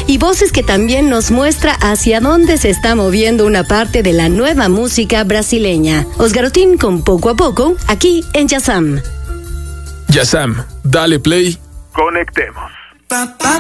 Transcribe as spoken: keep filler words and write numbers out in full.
y voces que también nos muestra hacia dónde se está moviendo una parte de la nueva música brasileña. Osgar Otín con Poco a Poco, aquí en Yasam. Yasam, dale play. Conectemos.